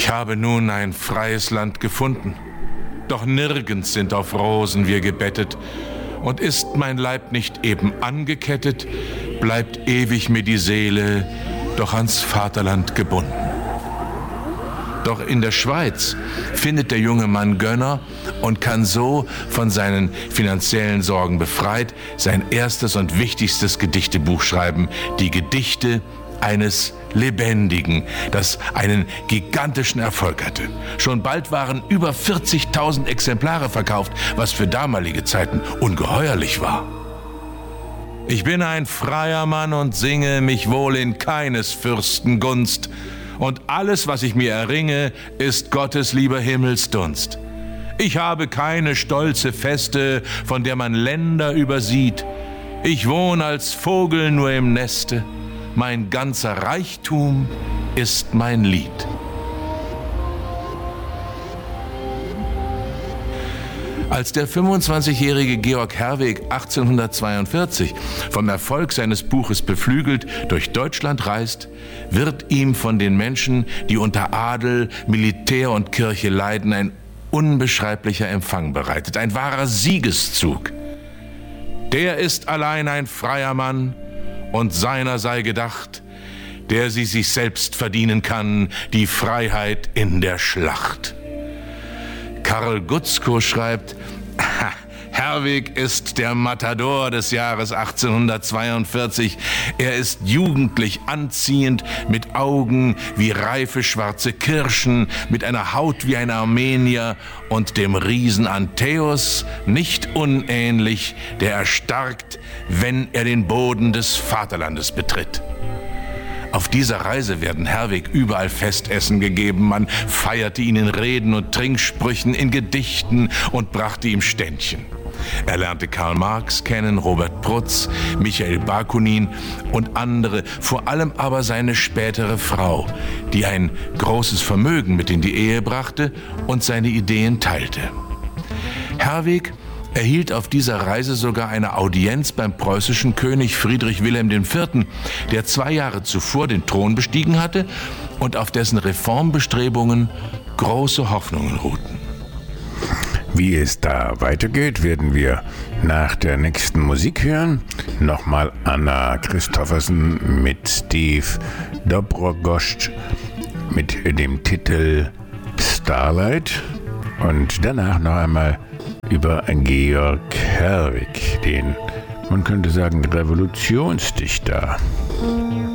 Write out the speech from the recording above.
Ich habe nun ein freies Land gefunden, doch nirgends sind auf Rosen wir gebettet. Und ist mein Leib nicht eben angekettet, bleibt ewig mir die Seele doch ans Vaterland gebunden. Doch in der Schweiz findet der junge Mann Gönner und kann so von seinen finanziellen Sorgen befreit sein erstes und wichtigstes Gedichtebuch schreiben, die Gedichte eines Lebendigen, das einen gigantischen Erfolg hatte. Schon bald waren über 40.000 Exemplare verkauft, was für damalige Zeiten ungeheuerlich war. Ich bin ein freier Mann und singe mich wohl in keines Fürsten Gunst, und alles, was ich mir erringe, ist Gottes lieber Himmelsdunst. Ich habe keine stolze Feste, von der man Länder übersieht. Ich wohne als Vogel nur im Neste. Mein ganzer Reichtum ist mein Lied. Als der 25-jährige Georg Herwegh 1842 vom Erfolg seines Buches beflügelt durch Deutschland reist, wird ihm von den Menschen, die unter Adel, Militär und Kirche leiden, ein unbeschreiblicher Empfang bereitet, ein wahrer Siegeszug. Der ist allein ein freier Mann, und seiner sei gedacht, der sie sich selbst verdienen kann, die Freiheit in der Schlacht. Karl Gutzkow schreibt, Herwegh ist der Matador des Jahres 1842. Er ist jugendlich anziehend, mit Augen wie reife schwarze Kirschen, mit einer Haut wie ein Armenier und dem Riesen Antäus nicht unähnlich, der erstarkt, wenn er den Boden des Vaterlandes betritt. Auf dieser Reise werden Herwegh überall Festessen gegeben. Man feierte ihn in Reden und Trinksprüchen, in Gedichten und brachte ihm Ständchen. Er lernte Karl Marx kennen, Robert Prutz, Michael Bakunin und andere, vor allem aber seine spätere Frau, die ein großes Vermögen mit in die Ehe brachte und seine Ideen teilte. Herwegh erhielt auf dieser Reise sogar eine Audienz beim preußischen König Friedrich Wilhelm IV., der 2 Jahre zuvor den Thron bestiegen hatte und auf dessen Reformbestrebungen große Hoffnungen ruhten. Wie es da weitergeht, werden wir nach der nächsten Musik hören. Nochmal Anna Christoffersen mit Steve Dobrogosz mit dem Titel Starlight und danach noch einmal über Georg Herwegh, den, man könnte sagen, Revolutionsdichter.